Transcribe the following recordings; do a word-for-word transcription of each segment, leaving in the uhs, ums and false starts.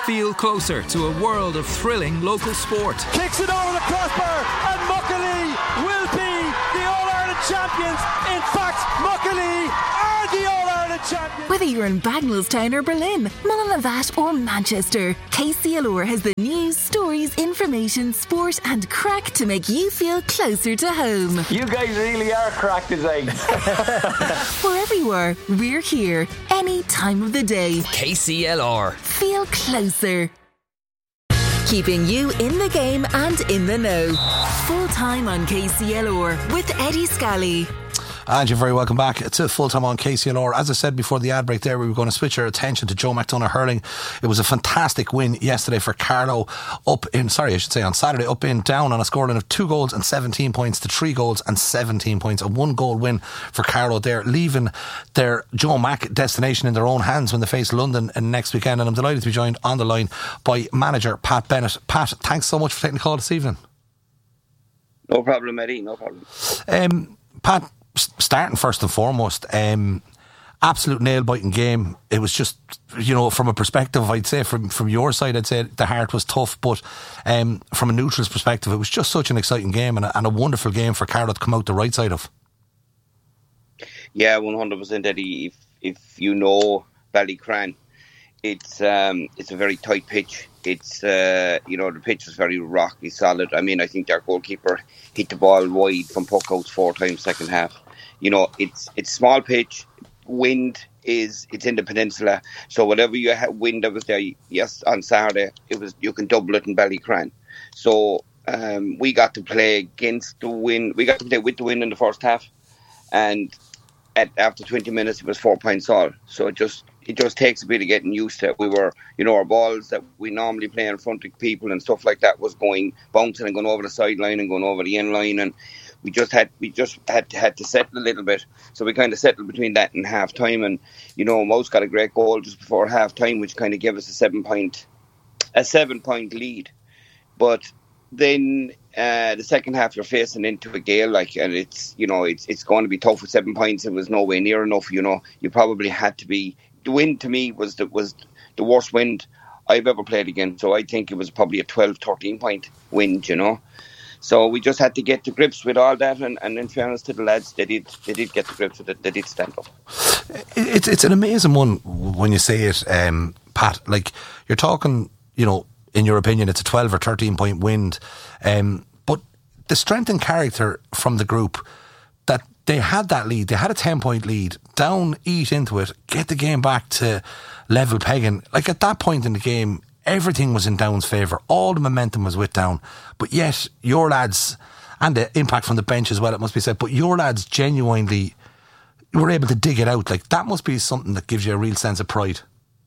Feel closer to a world of thrilling local sport. Kicks it over the crossbar and Muckalee will be the All-Ireland champions. In fact, Muckalee are the All-Ireland champions. Whether you're in Bagnallstown or Berlin, Mullinavat or Manchester, K C L R has the news, stories, information, sport and crack to make you feel closer to home. You guys really are cracked as eggs. Wherever you are, we're here. Any time of the day. K C L R. Feel closer. Keeping you in the game and in the know. Full time on K C L R with Eddie Scally. And you're very welcome back to Full Time on K C L R. As I said before the ad break there, we were going to switch our attention to Joe McDonagh hurling. It was a fantastic win yesterday for Carlow up in, sorry I should say on Saturday, up in Down on a scoreline of two goals and seventeen points to three goals and seventeen points. A one goal win for Carlow there, leaving their Joe Mac destination in their own hands when they face London next weekend. And I'm delighted to be joined on the line by manager Pat Bennett. Pat, thanks so much for taking the call this evening. No problem, Eddie, no problem. Um, Pat, starting first and foremost, um, absolute nail-biting game. It was just, you know, from a perspective, I'd say from from your side, I'd say the heart was tough, but um, from a neutral's perspective, it was just such an exciting game and a, and a wonderful game for Carlow to come out the right side of. Yeah, one hundred percent, Eddie. If if you know Ballycran, it's um, it's a very tight pitch. It's uh, you know, the pitch was very rocky, solid. I mean, I think their goalkeeper hit the ball wide from puck outs four times second half. You know, it's it's small pitch. Wind is it's in the peninsula, so whatever you have wind that was there, yes, on Saturday it was you can double it in Ballycran. So um, we got to play against the wind. We got to play with the wind in the first half, and at after twenty minutes it was four points all. So it just it just takes a bit of getting used to it. We were, you know, our balls that we normally play in front of people and stuff like that was going bouncing and going over the sideline and going over the end line, and we just had we just had to, had to settle a little bit. So we kind of settled between that and half time, and you know, Mouse got a great goal just before half time, which kind of gave us a seven point a seven point lead. But then uh, the second half you're facing into a gale, like, and it's you know it's it's going to be tough with seven points. It was nowhere near enough. You know, you probably had to be. The wind to me was the was the worst wind I've ever played against. So I think it was probably a twelve, thirteen point wind. You know. So we just had to get to grips with all that, and, and in fairness to the lads, they did they did get to grips with it. They did stand up. It's it's an amazing one when you say it, um, Pat. Like you're talking, you know, in your opinion, it's a twelve or thirteen point wind, um, but the strength and character from the group that they had that lead, they had a ten point lead, Down eat into it, get the game back to level pegging. Like at that point in the game, everything was in Down's favour. All the momentum was with Down. But yet, your lads, and the impact from the bench as well, it must be said, but your lads genuinely were able to dig it out. Like, that must be something that gives you a real sense of pride.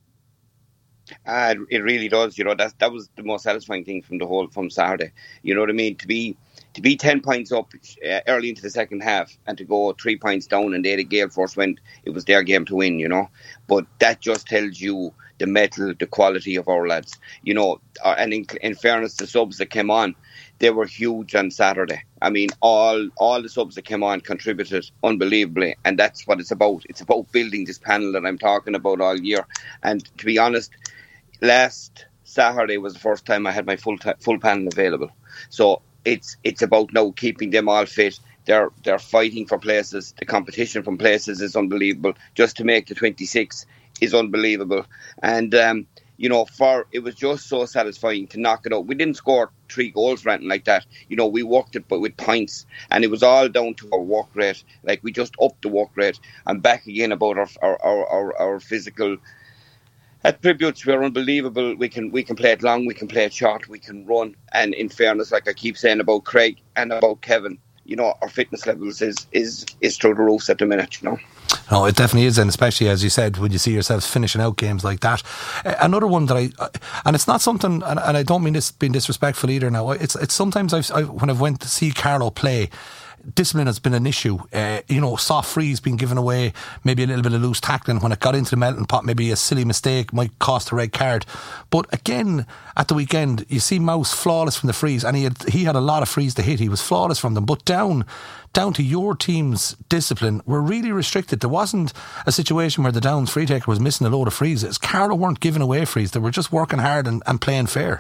Uh, it really does. You know, that that was the most satisfying thing from the whole, from Saturday. You know what I mean? To be to be ten points up uh, early into the second half and to go three points down and they had a gale force wind, it was their game to win, you know. But that just tells you the mettle, the quality of our lads. You know, uh, and in, in fairness, the subs that came on, they were huge on Saturday. I mean, all all the subs that came on contributed unbelievably, and that's what it's about. It's about building this panel that I'm talking about all year. And to be honest, last Saturday was the first time I had my full t- full panel available. So it's it's about now keeping them all fit. They're they're fighting for places. The competition from places is unbelievable. Just to make the twenty-six is unbelievable. And um, you know, for it was just so satisfying to knock it out. We didn't score three goals or anything like that. You know, we worked it but with points, and it was all down to our work rate. Like, we just upped the work rate. I'm back again about our our our, our, our physical attributes. We're unbelievable. We can we can play it long, we can play it short, we can run. And in fairness, like I keep saying about Craig and about Kevin, you know, our fitness levels is is is through the roof at the minute, you know. No, it definitely is, and especially as you said, when you see yourselves finishing out games like that. Uh, another one that I, uh, and it's not something, and, and I don't mean this being disrespectful either. Now, it's it's sometimes I've I, when I've went to see Carlow play, discipline has been an issue. Uh, you know, soft frees being given away, maybe a little bit of loose tackling. When it got into the melting pot, maybe a silly mistake might cost a red card. But again, at the weekend, you see Mouse flawless from the frees, and he had, he had a lot of frees to hit. He was flawless from them. But down, down to your team's discipline, we're really restricted. There wasn't a situation where the Downs free taker was missing a load of frees. It's Carlow weren't giving away frees. They were just working hard and, and playing fair.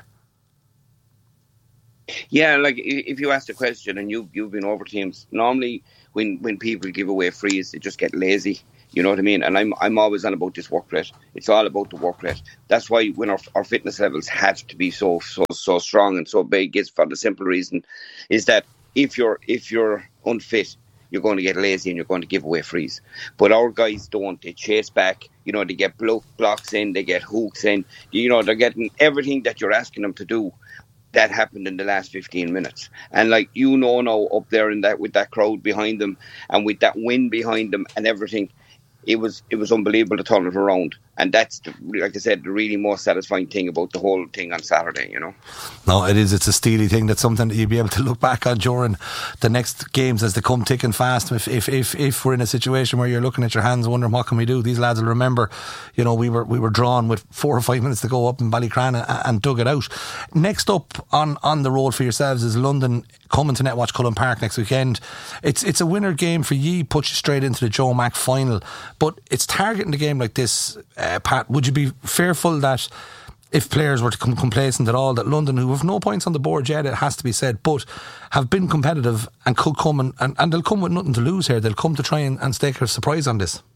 Yeah, like if you ask the question, and you you've been over teams, normally when, when people give away frees, they just get lazy. You know what I mean? And I'm I'm always on about this work rate. It's all about the work rate. That's why when our our fitness levels have to be so so so strong and so big, is for the simple reason is that if you're if you're unfit, you're going to get lazy and you're going to give away frees. But our guys don't. They chase back. You know, they get blo- blocks in, they get hooks in. You know, they're getting everything that you're asking them to do. That happened in the last fifteen minutes. And like, you know, now up there in that with that crowd behind them and with that wind behind them and everything, it was it was unbelievable to turn it around. And that's, the, like I said, the really most satisfying thing about the whole thing on Saturday, you know. No, it is. It's a steely thing. That's something that you'll be able to look back on during the next games as they come thick and fast. If if if, if we're in a situation where you're looking at your hands wondering what can we do, these lads will remember, you know, we were we were drawn with four or five minutes to go up in Ballycran and, and dug it out. Next up on, on the road for yourselves is London, coming to Netwatch Cullen Park next weekend. It's it's a winner game for ye, puts you straight into the Joe Mack final. But it's targeting the game like this, uh, Pat. Would you be fearful that if players were to come complacent at all, that London, who have no points on the board yet, it has to be said, but have been competitive and could come and, and, and they'll come with nothing to lose here. They'll come to try and, and stake a surprise on this.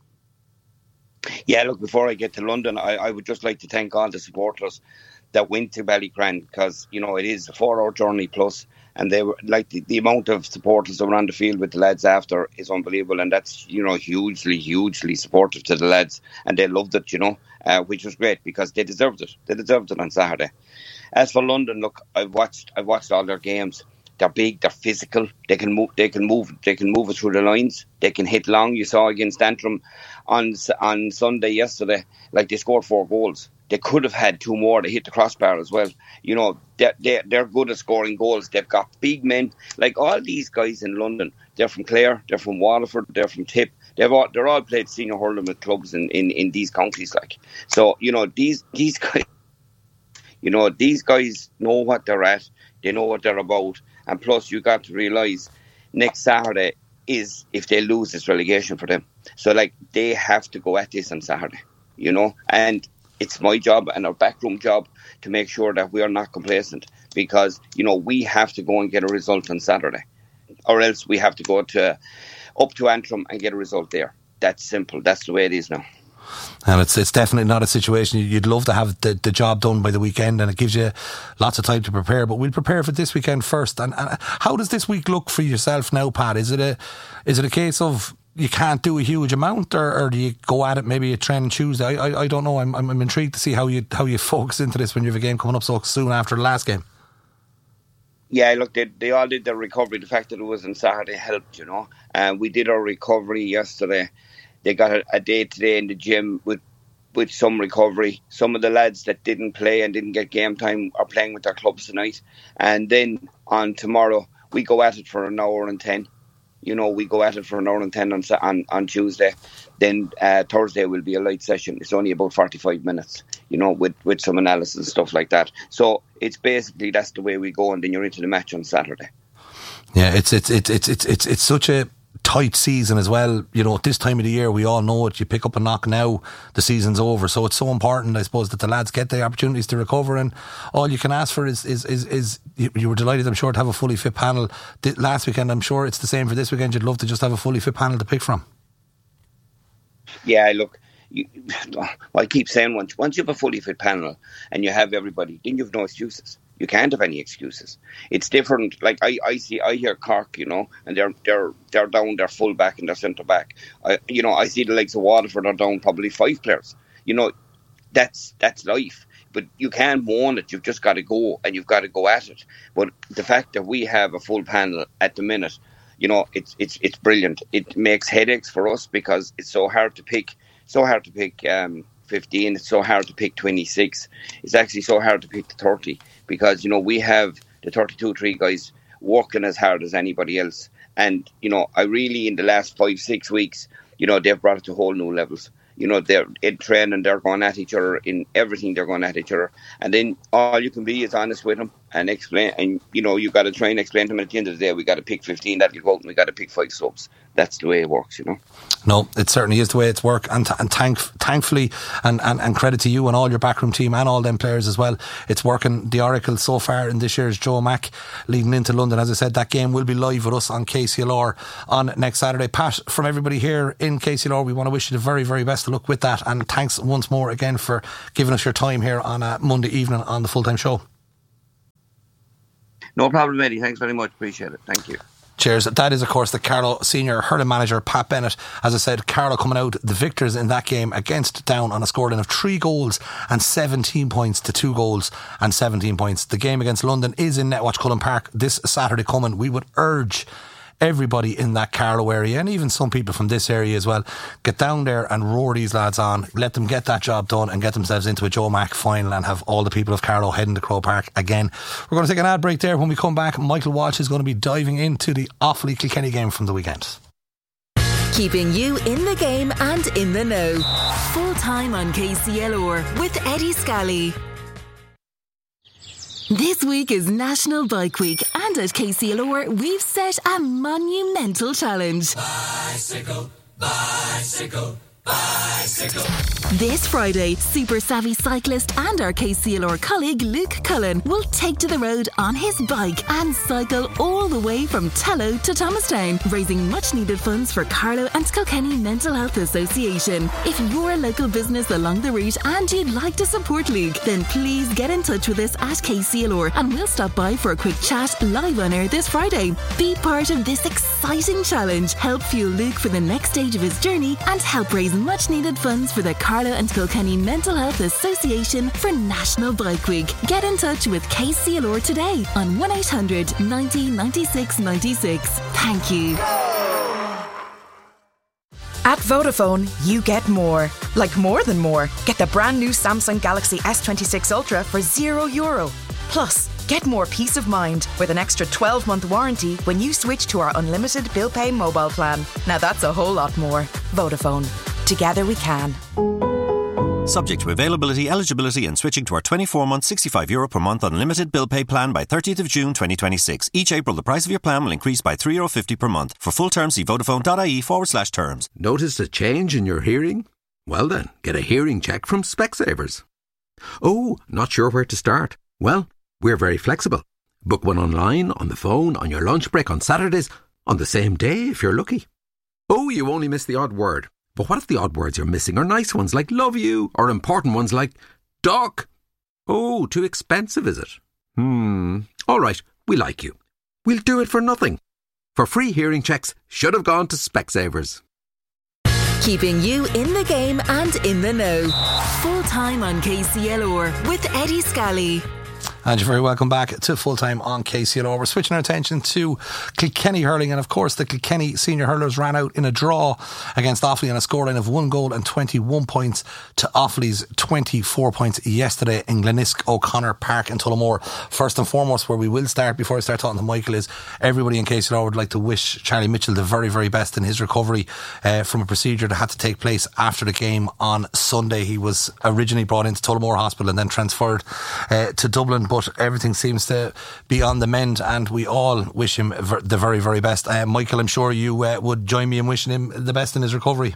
Yeah, look, before I get to London, I, I would just like to thank all the supporters that went to Ballycran, because, you know, it is a four-hour journey plus, and they were like the, the amount of supporters that were on the field with the lads after is unbelievable, and that's, you know, hugely, hugely supportive to the lads, and they loved it, you know, uh, which was great because they deserved it. They deserved it on Saturday. As for London, look, I've watched, I've watched all their games. They're big, they're physical. They can move, they can move, they can move it through the lines. They can hit long. You saw against Antrim on on Sunday yesterday, like they scored four goals. They could have had two more to hit the crossbar as well. You know, they're, they're, they're good at scoring goals. They've got big men. Like all these guys in London, they're from Clare, they're from Waterford, they're from Tip. They've all, they're all played senior hurling with clubs in, in, in these counties. Like, so, you know, these these guys, you know, these guys know what they're at. They know what they're about. And plus, you got to realise next Saturday is if they lose, it's relegation for them. So, like, they have to go at this on Saturday, you know, and it's my job and our backroom job to make sure that we are not complacent, because, you know, we have to go and get a result on Saturday, or else we have to go to up to Antrim and get a result there. That's simple. That's the way it is now. And it's it's definitely not a situation you'd love to have the, the job done by the weekend, and it gives you lots of time to prepare. But we'll prepare for this weekend first. And, and how does this week look for yourself now, Pat? Is it a is it a case of you can't do a huge amount, or, or do you go at it maybe a training Tuesday? I, I I don't know. I'm I'm intrigued to see how you how you focus into this when you have a game coming up so soon after the last game. Yeah, look, they they all did their recovery. The fact that it was on Saturday helped, you know. And uh, we did our recovery yesterday. They got a, a day today in the gym with with some recovery. Some of the lads that didn't play and didn't get game time are playing with their clubs tonight. And then on tomorrow, we go at it for an hour and ten. You know, we go at it for an hour and ten on on, on Tuesday. Then uh, Thursday will be a light session. It's only about forty-five minutes, you know, with, with some analysis and stuff like that. So it's basically, that's the way we go, and then you're into the match on Saturday. Yeah, it's it's it's it's it's it's, it's such a tight season as well. You know, at this time of the year, we all know it. You pick up a knock now, the season's over. So it's so important, I suppose, that the lads get the opportunities to recover, and all you can ask for is is is, is you, you were delighted, I'm sure, to have a fully fit panel last weekend. I'm sure it's the same for this weekend. You'd love to just have a fully fit panel to pick from. Yeah, look, you, I keep saying once once you have a fully fit panel and you have everybody, then you have no excuses. You can't have any excuses. It's different. Like I, I see, I hear Cork, you know, and they're they're they're down their full back and their centre back. I, you know, I see the likes of Waterford are down probably five players. You know, that's that's life. But you can't moan it. You've just got to go, and you've got to go at it. But the fact that we have a full panel at the minute, you know, it's it's it's brilliant. It makes headaches for us because it's so hard to pick. So hard to pick um, fifteen. It's so hard to pick twenty-six. It's actually so hard to pick the thirty. Because, you know, we have the thirty-two three guys working as hard as anybody else. And, you know, I really, in the last five, six weeks, you know, they've brought it to whole new levels. You know, they're in training, they're going at each other, in everything they're going at each other. And then all you can be is honest with them and explain. And, you know, you got to try and explain to them at the end of the day, we got to pick fifteen that'll go out and we got to pick five subs. That's the way it works, you know. No, it certainly is the way it's work, and, th- and thank, thankfully, and, and, and credit to you and all your backroom team and all them players as well. It's working. The Oracle so far in this year's Joe Mack leading into London. As I said, that game will be live with us on K C L R on next Saturday. Pat, from everybody here in K C L R, we want to wish you the very, very best of luck with that, and thanks once more again for giving us your time here on a Monday evening on the Full Time Show. No problem, Eddie. Thanks very much. Appreciate it. Thank you. Cheers. That is, of course, the Carlow senior hurling manager, Pat Bennett. As I said, Carlow coming out the victors in that game against Down on a scoreline of three goals and seventeen points to two goals and seventeen points. The game against London is in Netwatch Cullen Park this Saturday coming. We would urge everybody in that Carlow area, and even some people from this area as well, get down there and roar these lads on, let them get that job done and get themselves into a Joe Mack final and have all the people of Carlow heading to Croke Park again. We're going to take an ad break there. When we come back, Michael Walsh is going to be diving into the Offaly Kilkenny game from the weekend. Keeping you in the game and in the know. Full time on K C L R with Eddie Scally. This week is National Bike Week, and at K C L R we've set a monumental challenge. Bicycle, bicycle, bicycle. This Friday, super savvy cyclist and our K C L R colleague Luke Cullen will take to the road on his bike and cycle all the way from Tello to Thomastown, raising much needed funds for Carlow and Kilkenny Mental Health Association. If you're a local business along the route and you'd like to support Luke, then please get in touch with us at K C L R and we'll stop by for a quick chat live on air this Friday. Be part of this exciting challenge, help fuel Luke for the next stage of his journey, and help raise much needed funds for the Carlow and Kilkenny Mental Health Association for National Bike Week. Get in touch with K C L R today on one eight hundred ninety ninety-six ninety-six. Thank you. At Vodafone, you get more. Like more than more. Get the brand new Samsung Galaxy S twenty-six Ultra for zero euro. Plus, get more peace of mind with an extra twelve month warranty when you switch to our unlimited bill pay mobile plan. Now that's a whole lot more. Vodafone. Together we can. Subject to availability, eligibility and switching to our twenty-four month sixty-five euro per month unlimited bill pay plan by thirtieth of June twenty twenty-six. Each April the price of your plan will increase by three euro fifty per month. For full terms see vodafone.ie forward slash terms. Noticed a change in your hearing? Well then, get a hearing check from Specsavers. Oh, not sure where to start? Well, we're very flexible. Book one online, on the phone, on your lunch break, on Saturdays, on the same day if you're lucky. Oh, you only missed the odd word. But what if the odd words you're missing are nice ones like love you, or important ones like duck? Oh, too expensive, is it? Hmm. All right, we like you. We'll do it for nothing. For free hearing checks, should have gone to Specsavers. Keeping you in the game and in the know. Full time on K C L R with Eddie Scally. And you're very welcome back to Full Time on K C L R. We're switching our attention to Kilkenny hurling, and of course the Kilkenny senior hurlers ran out in a draw against Offaly on a scoreline of one goal and twenty-one points to Offaly's twenty-four points yesterday in Glenisk O'Connor Park in Tullamore. First and foremost, where we will start before I start talking to Michael, is everybody in K C L R would like to wish Charlie Mitchell the very, very best in his recovery uh, from a procedure that had to take place after the game on Sunday. He was originally brought into Tullamore Hospital and then transferred uh, to Dublin, but everything seems to be on the mend and we all wish him the very, very best. Uh, Michael, I'm sure you uh, would join me in wishing him the best in his recovery.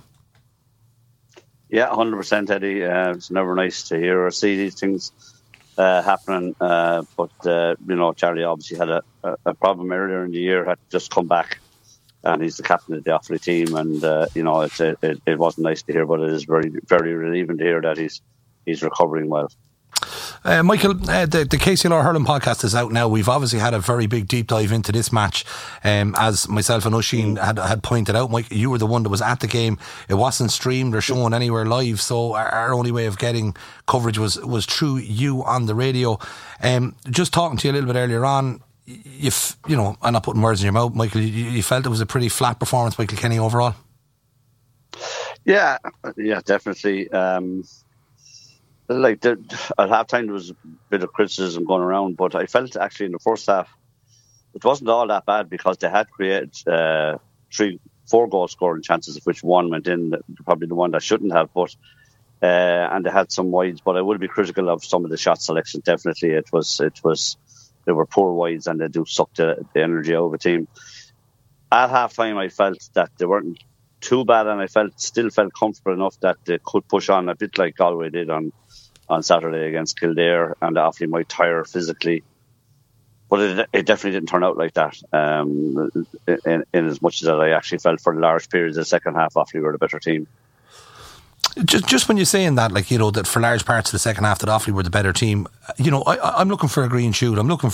Yeah, one hundred percent, Eddie. Uh, it's never nice to hear or see these things uh, happening, uh, but uh, you know, Charlie obviously had a, a problem earlier in the year, had just come back, and he's the captain of the Offaly team, and uh, you know, it's, it, it wasn't nice to hear, but it is very, very relieving to hear that he's he's recovering well. Uh, Michael, uh, the, the K C L R Hurling podcast is out now. We've obviously had a very big deep dive into this match. Um, as myself and Oisín had, had pointed out, Mike, you were the one that was at the game. It wasn't streamed or shown anywhere live, so our, our only way of getting coverage was, was through you on the radio. Um, just talking to you a little bit earlier on, you, f- you know, I'm not putting words in your mouth, Michael, you, you felt it was a pretty flat performance by Kilkenny overall? Yeah, yeah, definitely. Um Like the, at half time there was a bit of criticism going around, but I felt actually in the first half it wasn't all that bad because they had created uh, three, four goal scoring chances, of which one went in, probably the one that shouldn't have. But uh, and they had some wides. But I would be critical of some of the shot selection. Definitely, it was it was they were poor wides, and they do suck the, the energy out of a team. At half time, I felt that they weren't too bad, and I felt still felt comfortable enough that they could push on a bit like Galway did on, on Saturday against Kildare, and Offaly might tire physically. But it, it definitely didn't turn out like that. Um, in, in as much as that, I actually felt for large periods of the second half, Offaly were the better team. Just, just when you're saying that, like, you know, that for large parts of the second half that Offaly were the better team, you know, I, I'm looking for a green shoot. I'm looking